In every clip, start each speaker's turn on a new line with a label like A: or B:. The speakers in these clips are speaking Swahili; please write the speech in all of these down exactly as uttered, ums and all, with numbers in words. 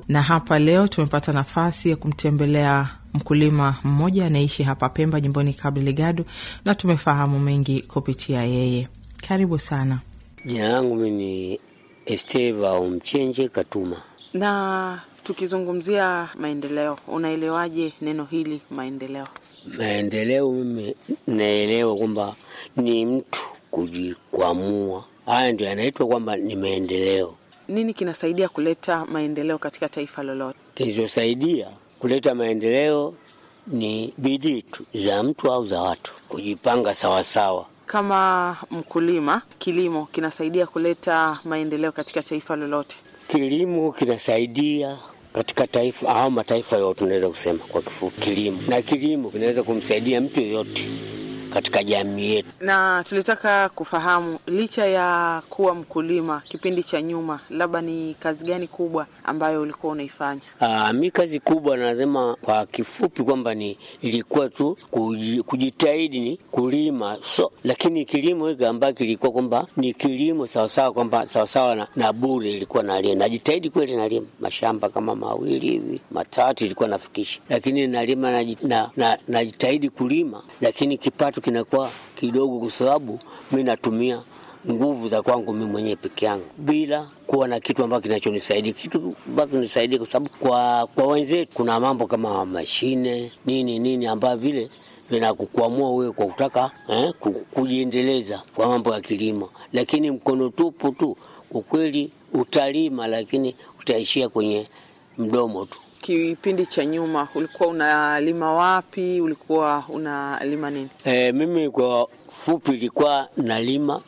A: Na hapa leo tumepata nafasi ya kumtembelea mkulima mmoja anaishi hapa Pemba, jimboni Cabo Delgado, na tumefahamu mengi kupitia yeye. Karibu sana.
B: Jina langu mimi ni Esteva Mchenje Katuma.
A: Na tukizungumzia maendeleo, unaelewaje neno hili maendeleo?
B: Maendeleo mimi naelewa kwamba ni mtu kujikwamua. Haya ndio yanaitwa kwamba ni maendeleo.
A: Nini kinasaidia kuleta maendeleo katika taifa lolote?
B: Kinachosaidia kuleta maendeleo ni bidii tu za mtu au za watu, kujipanga sawa sawa.
A: Kama mkulima, kilimo kinasaidia kuleta maendeleo katika taifa lolote?
B: Kilimo kinasaidia katika taifa au mataifa yote, tunaweza kusema kwa kifupi kilimo. Na kilimo kinaweza kumsaidia mtu yote katika jamii yetu.
A: Na tulitaka kufahamu, licha ya kuwa mkulima kipindi cha nyuma, labda ni kazi gani kubwa ambayo ulikuwa unaifanya?
B: Ah, mimi kazi kubwa nasema kwa kifupi kwamba ni ilikuwa tu kujitahidi ni kulima. So lakini kilimo hiki ambacho kilikuwa kwamba ni kilimo sawa sawa, kwamba sawa sawa na, na bure ilikuwa nalima. Najitahidi kweli nalima mashamba kama mawili hivi, matatu ilikuwa nafikisha. Lakini nalima na najitahidi na, na kulima, lakini kipato kinakuwa kidogo kwa sababu mimi natumia nguvu za kwangu mimi mwenyewe peke yangu bila kuwa na kitu ambacho kinachonisaidia. Kitu ambacho kinanisaidia kwa sababu kwa kwa wenzetu kuna mambo kama mashine nini nini ambayo vile vinakukwamua wewe kwa kutaka eh, kujiendeleza kwa mambo ya kilimo. Lakini mkono tupu tu kwa kweli utalima, lakini utaishia kwenye mdomo tu.
A: Kipindi cha nyuma ulikuwa unalima wapi? Ulikuwa unalima nini?
B: Eh, mimi kwa fupi ilikuwa nalima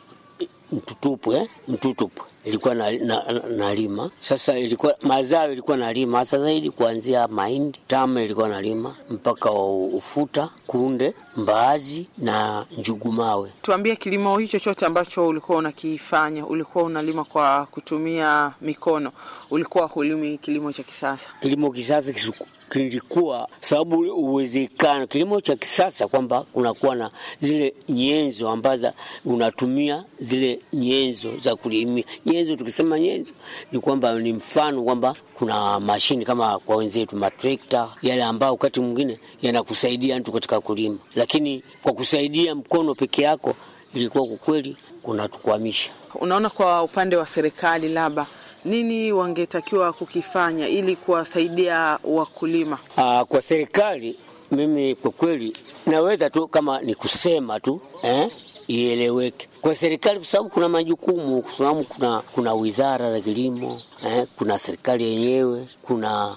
B: mtutupu eh mtutupu ilikuwa na, na, na, nalima. Sasa ilikuwa mazao ilikuwa nalima sasa zaidi kuanzia mahindi, tama ilikuwa nalima mpaka ufuta, kunde, mbaazi na njugumawe.
A: Tuambie kilimo hicho chote ambacho ulikuwa unakifanya, ulikuwa unalima kwa kutumia mikono, ulikuwa hulimi kilimo cha kisasa?
B: Kilimo kisasa kisuku kilikuwa sababu uwezekano kilimo cha kisasa kwamba kunakuwa na zile nyenzo ambazo unatumia zile nyenzo za kulimia. Nyenzo tukisema nyenzo ni kwamba ni mfano kwamba kuna mashini kama kwa wenzetu matrekta yale ambao wakati mwingine yanakusaidia mtu katika kulima, lakini kwa kusaidia mkono peke yako ilikuwa kwa kweli kunatukwamisha.
A: Unaona, kwa upande wa serikali labda nini wangetakiwa kukifanya ili kuwasaidia wakulima?
B: Ah, kwa serikali mimi kwa kweli naweza tu kama ni kusema tu eh ieleweke kwa serikali, kwa sababu kuna majukumu, kwa sababu kuna kuna wizara za kilimo eh kuna serikali yenyewe, kuna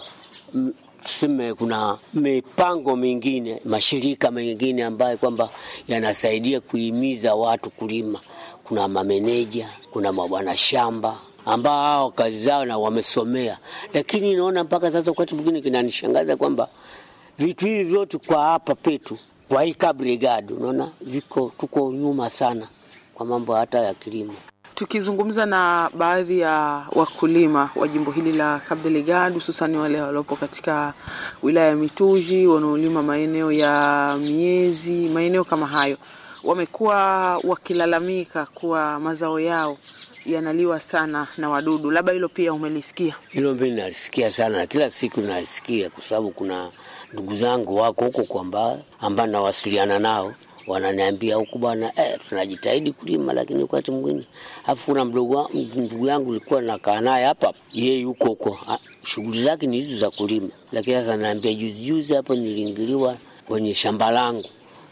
B: tuseme kuna mipango mingine, mashirika mengine ambayo kwamba yanasaidia kuhimiza watu kulima. Kuna mameneja, kuna mabwana shamba ambao kazi zao na wamesomea. Lakini naona mpaka sasa wakati mwingine kinanishangaza kwamba vitu hivi vyote kwa hapa petu kwa hii Cabo Delgado unaona viko tuko nyuma sana kwa mambo hata ya kilimo.
A: Tukizungumza na baadhi ya wakulima wa jimbo hili la Cabo Delgado, hususan wale waliopo katika wilaya ya Mituji, wanaolima maeneo ya Miezi, maeneo kama hayo, wamekuwa wakilalamika kuwa mazao yao yanaliwa sana na wadudu. Labda hilo pia umelisikia?
B: Hilo mimi nalisikia sana, kila siku nalisikia, kwa sababu kuna ndugu zangu wako huko kwamba ambao nawasiliana nao wananiambia huko bwana eh tunajitahidi kulima, lakini wakati mwingine afu kuna mdogo ndugu yangu alikuwa nakaa naye hapa, yeye yuko huko shughuli zake ni hizo za kulima, lakini sasa ananiambia juzi juzi hapo niliingiliwa kwenye shamba langu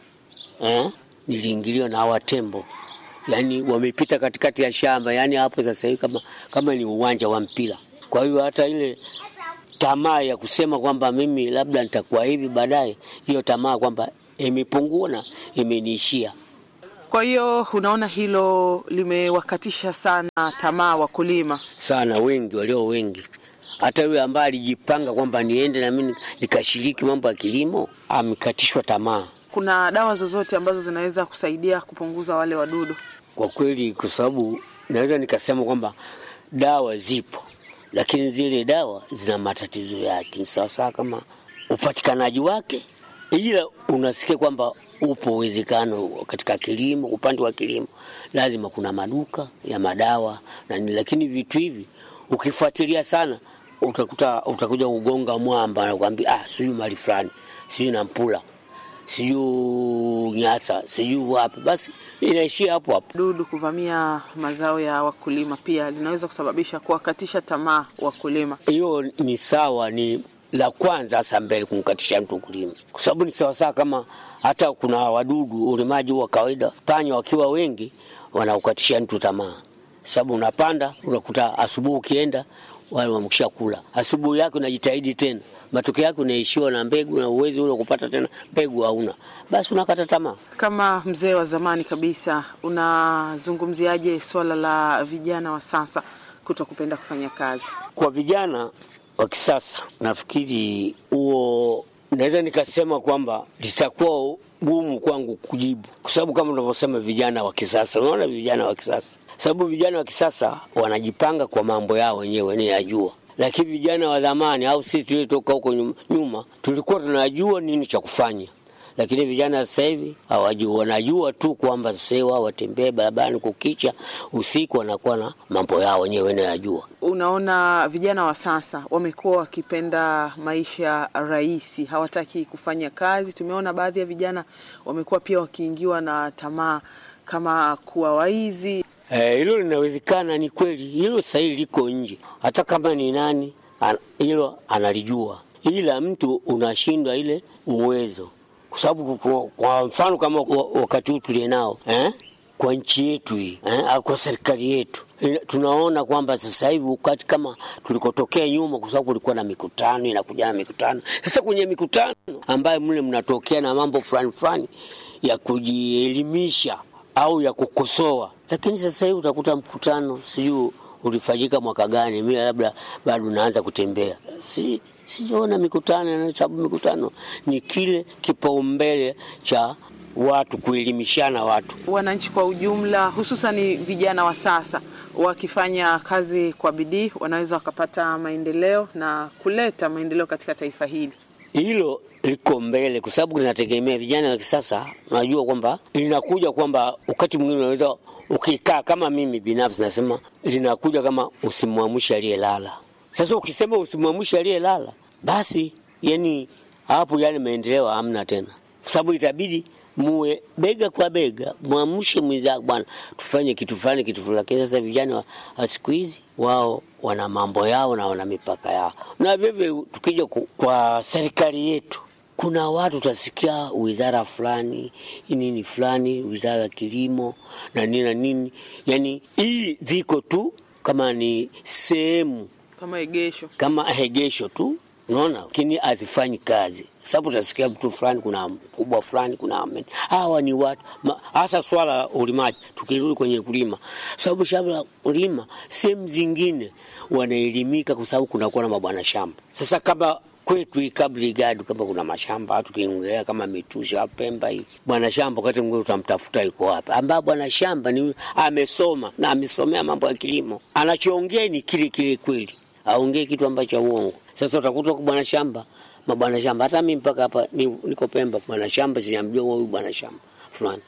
B: eh niliingiliwa na hawa tembo. Yani wamepita katikati ya shamba, yani hapo sasa hivi kama kama ni uwanja wa mpira. Kwa hiyo hata ile tamaa ya kusema kwamba mimi labda nitakuwa hivi baadaye, hiyo tamaa kwamba imepungua na imeniishia.
A: Kwa hiyo unaona hilo limewakatisha sana tamaa wakulima
B: sana, wengi walio wengi. Hata yule ambaye alijipanga kwamba niende na mimi nikashiriki mambo ya kilimo amekatishwa tamaa.
A: Kuna dawa zozote ambazo zinaweza kusaidia kupunguza wale wadudu?
B: Kwa kweli, kwa sababu naweza nikasema kwamba dawa zipo, lakini zile dawa zina matatizo yake. Ni sawa kama upatikanaji wake, ila unasikia kwamba upo uwezekano katika kilimo, upande wa kilimo lazima kuna maduka ya madawa na, lakini vitu hivi ukifuatilia sana utakuta utakuja ugonga mwamba na kuambia ah sijui mali fulani, sijui Nampula, sijui Nyasa, sijui wapi, basi inaishia hapo hapo.
A: Dudu kuvamia mazao ya wakulima pia linaweza kusababisha kuwakatisha tamaa wakulima.
B: Hiyo ni sawa, ni la kwanza hasa mbele kumkatisha mtu kulima. Kwa sababu ni sawa sawa kama hata kuna wadudu ulimaji wa kawaida, panya wakiwa wengi wanaukatisha mtu tamaa. Sababu unapanda unakuta asubuhi ukienda wale wamekisha kula. Asubuhi yake unajitahidi tena, matokeo yake unaishiwa na mbegu na uwezo ule kupata tena mbegu hauna. Basi unakata tamaa.
A: Kama mzee wa zamani kabisa, unazungumziaje swala la vijana wa sasa kutokupenda kufanya kazi?
B: Kwa vijana wa kisasa nafikiri huo naweza nikasema kwamba litakuwa gumu kwangu kujibu. Kwa sababu kama unavyosema vijana wa kisasa, unaona vijana wa kisasa. Sababu vijana wa kisasa wanajipanga kwa mambo yao wenyewe ni yajua. Lakini vijana wa zamani au sisi tulitoka huko nyuma tulikuwa tunajua nini cha kufanya. Lakini vijana sasa hivi hawajui, wanajua tu kwamba sasa wao watembee barabarani kukicha, usiku wanakuwa na mambo yao wenyewe ni yajua.
A: Unaona vijana wa sasa wamekuwa wakipenda maisha rahisi, hawataki kufanya kazi. Tumeona baadhi ya vijana wamekuwa pia wakiingiwa na tamaa kama kuwa waizi.
B: Eh, hilo linawezekana, ni kweli. Hilo sasa liko nje. Hata kama ni nani, hilo an, analijua. Ila mtu unashindwa ile uwezo. Kwa sababu kwa, kwa mfano kama wakati huu tulienao, eh? Kwa nchi yetu hii, eh? Au kwa serikali yetu. Tunaona kwamba sasa hivi wakati kama tulikotokea nyuma, kwa sababu kulikuwa na mikutano, inakuja na mikutano. Sasa kwenye mikutano ambayo mle mnatokea na mambo fulani fulani ya kujielimisha au ya kukosoa. Lakini sasa hivi utakuta mkutano sijui ulifanyika mwaka gani, mimi labda bado naanza kutembea. Si siona mikutano, na sababu mikutano ni kile kipaumbele cha watu kuelimishana watu.
A: Wananchi kwa ujumla, hususan vijana wa sasa, wakifanya kazi kwa bidii wanaweza wakapata maendeleo na kuleta maendeleo katika taifa hili.
B: Hilo liko mbele kwa sababu linategemea vijana wa kisasa. Unajua kwamba linakuja kwamba wakati mwingine unaweza ukikaa kama mimi binafsi nasema linakuja kama usimwamshe aliyelala. Sasa ukisema usimwamshe aliyelala, basi yani hapo yale maendeleo hamna tena. Kwa sababu itabidi muwe bega kwa bega, muamshe mwenzako, bwana tufanye kitu fulani kitu fulani. Sasa vijana wa siku hizi wao wana mambo yao na wana mipaka yao. Na vivyo tukija kwa serikali yetu, kuna watu utasikia wizara fulani, nini fulani, wizara ya kilimo na nini na nini. Yaani hii ziko tu kama ni sehemu
A: kama egesho.
B: Kama egesho tu. Unaona? Lakini hazifanyi kazi. Sababu utasikia mtu fulani, kuna mkubwa fulani, kuna amen. Hawa ni watu. Hata swala ulimaji, tukirudi kwenye kulima. Sababu shamba la kulima, sehemu zingine wanaelimika kwa sababu kuna kuwa na mabwana shamba. Sasa kama kwetu kabla gadu kama kuna mashamba, hatu kiingelea kama Mitusha, Pemba hii. Bwana shamba wakati mwingine utamtafuta yuko wapi. Ambapo bwana shamba ni amesoma na amesomea mambo ya kilimo. Anachoongea ni kile kile kweli. Aongee kitu ambacho uongo. Sasa utakuta kwa bwana shamba, mabwana shamba, hata mimi mpaka hapa niko Pemba, bwana shamba sijamjua huyu bwana shamba fulani.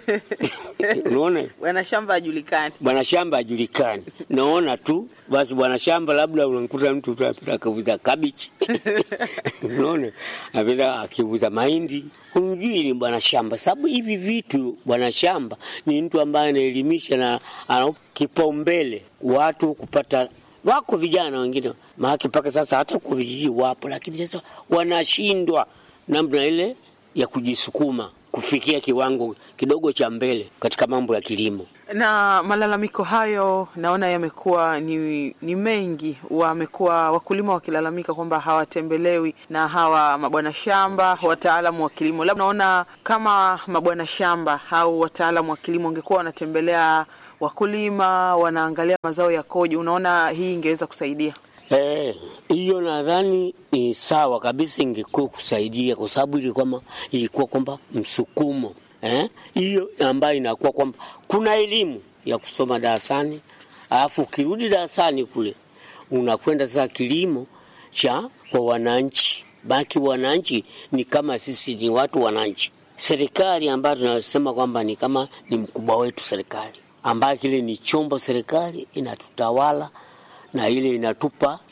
B: Unaona?
A: Bwana shamba hajulikani.
B: Bwana shamba hajulikani. Naona tu basi bwana shamba labda unamkuta mtu utapita kuvuza kabichi. Unaona? Apita akivuza mahindi. Unjui ni bwana shamba. Sababu hivi vitu bwana shamba ni mtu ambaye anaelimisha na ana kipaumbele watu kupata. Wako vijana wengine maana mpaka sasa hata kwa vijiji wapo, lakini sasa wanashindwa namna ile ya kujisukuma kufikia kiwango kidogo cha mbele katika mambo ya kilimo.
A: Na malalamiko hayo naona yamekuwa ni, ni mengi. Wamekuwa wakulima wakilalamika kwamba hawatembelewi na hawa mabwana shamba, wataalamu wa kilimo. Labda naona kama mabwana shamba au wataalamu wa kilimo wangekuwa wanatembelea wakulima, wanaangalia mazao yakoje, unaona hii ingeweza kusaidia?
B: Eh, hiyo nadhani ni sawa kabisa, ingekuwa kusaidia kwa sababu ilikuwa kama ilikuwa kwamba msukumo. Eh? Hiyo ambayo inakuwa kwamba kuna elimu ya kusoma darasani, alafu ukirudi darasani kule unakwenda sasa kilimo cha kwa wananchi. Baki wananchi ni kama sisi ni watu wananchi. Serikali ambayo tunasema kwamba ni kama ni mkubwa wetu serikali, ambayo kile ni chombo serikali inatutawala na ile inatupa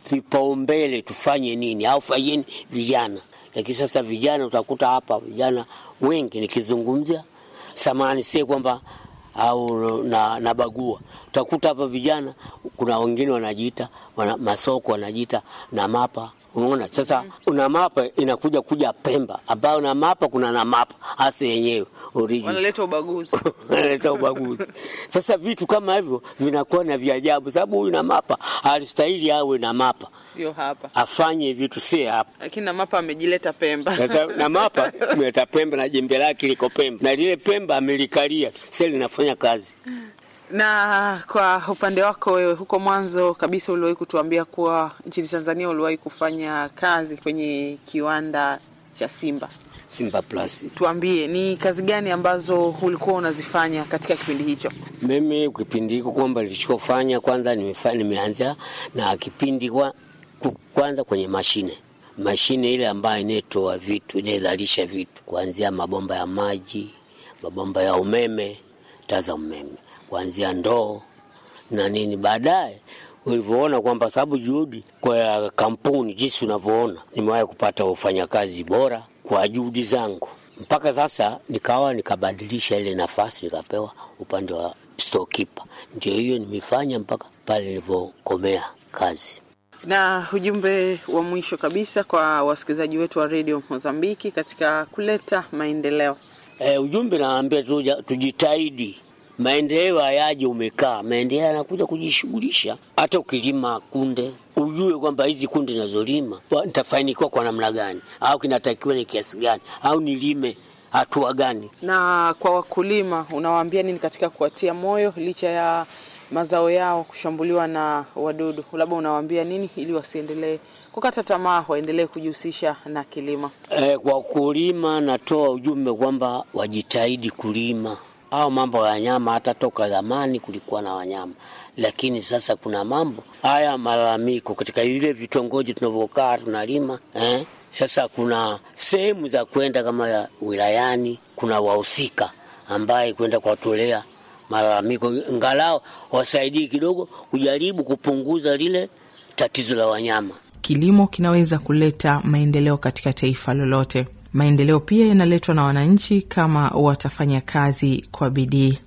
B: vipaumbele tufanye nini au fanyeni vijana. Lakini sasa vijana utakuta hapa vijana wengi nikizungumzia samani si kwamba au na, na bagua. Utakuta hapa vijana kuna wengine wanajiita wana, masoko wanajiita na mapa. Unaona sasa una mapa inakuja kuja Pemba ambao na mapa kuna na mapa hasa yenyewe original.
A: Wanaleta ubaguzi.
B: Wanaleta ubaguzi. Sasa vitu kama hivyo vinakuwa na vya ajabu sababu huyu na mapa alistahili awe na mapa.
A: Sio hapa.
B: Afanye vitu si hapa.
A: Lakini na mapa amejileta Pemba.
B: Sasa na mapa ameleta Pemba na jembe lake liko Pemba. Na lile Pemba amelikalia. Sasa linafanya kazi.
A: Na kwa upande wako wewe huko mwanzo kabisa uliwahi kutuambia kuwa nchini Tanzania uliwahi kufanya kazi kwenye kiwanda cha Simba.
B: Simba Plus.
A: Tuambie ni kazi gani ambazo ulikuwa unazifanya katika kipindi hicho?
B: Mimi kipindi hiko kwamba nilichofanya kwanza nimefanya nimeanza na kipindi kwa kwanza kwenye mashine. Mashine ile ambayo inatoa vitu, inazalisha vitu kuanzia mabomba ya maji, mabomba ya umeme, taa za umeme, kuanzia ndoo na nini. Baadaye ulivyoona kwamba sababu juhudi kwa kampuni jinsi unavyoona nimewahi kupata wafanyakazi bora kwa juhudi zangu. Mpaka sasa nikawa nikabadilisha ile nafasi nikapewa upande wa storekeeper. Ndio hiyo nimefanya mpaka pale nilipokomea kazi.
A: Na ujumbe wa mwisho kabisa kwa wasikilizaji wetu wa Radio Mozambiki katika kuleta maendeleo.
B: Eh, ujumbe naambia tujitahidi. Maendeleo hayaji umekaa. Maendeleo yanakuja kujishughulisha. Hata ukilima kunde, ujue kwamba hizi kunde ninazolima nitafanikiwa kwa namna gani au kinatakiwa ni kiasi gani au nilime hatua gani.
A: Na kwa wakulima unawaambia nini katika kuwatia moyo licha ya mazao yao kushambuliwa na wadudu? Labda unawaambia nini ili wasiendelee kukata tamaa, waendelee kujihusisha na kilimo?
B: Eh, kwa kulima natoa ujumbe kwamba wajitahidi kulima. Hao mambo ya nyama hata toka zamani kulikuwa na wanyama. Lakini sasa kuna mambo haya malalamiko katika ile vitongoji tunavokaa tunalima, eh? Sasa kuna sehemu za kwenda kama ya wilayani, kuna wahusika ambaye kwenda kuwatolea malalamiko ngalao wasaidie kidogo kujaribu kupunguza lile tatizo la wanyama.
C: Kilimo kinaweza kuleta maendeleo katika taifa lolote. Maendeleo pia yanaletwa na wananchi kama watafanya kazi kwa bidii.